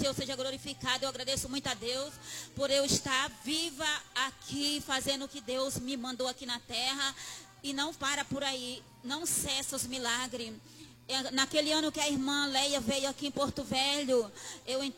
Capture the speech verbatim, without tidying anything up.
Deus seja glorificado. Eu agradeço muito a Deus por eu estar viva aqui, fazendo o que Deus me mandou aqui na terra. E não para por aí, não cessa os milagres. Naquele ano que a irmã Leia veio aqui em Porto Velho, eu